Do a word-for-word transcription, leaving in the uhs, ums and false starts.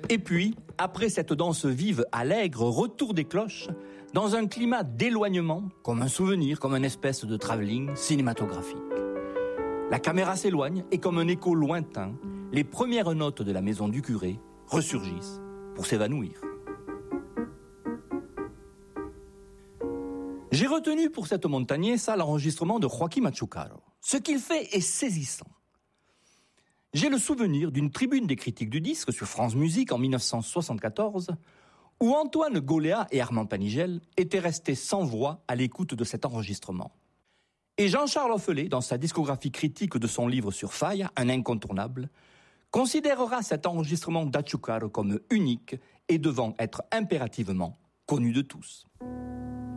Et puis, après cette danse vive, allègre, retour des cloches, dans un climat d'éloignement, comme un souvenir, comme une espèce de travelling cinématographique. La caméra s'éloigne et comme un écho lointain, les premières notes de la maison du curé ressurgissent pour s'évanouir. J'ai retenu pour cette montagnesa l'enregistrement de Joaquín Machucaro. Ce qu'il fait est saisissant. J'ai le souvenir d'une tribune des critiques du disque sur France Musique en dix-neuf cent soixante-quatorze, où Antoine Goléa et Armand Panigel étaient restés sans voix à l'écoute de cet enregistrement. Et Jean-Charles Offelet, dans sa discographie critique de son livre sur Falla, un incontournable, considérera cet enregistrement d'Achucaro comme unique et devant être impérativement connu de tous.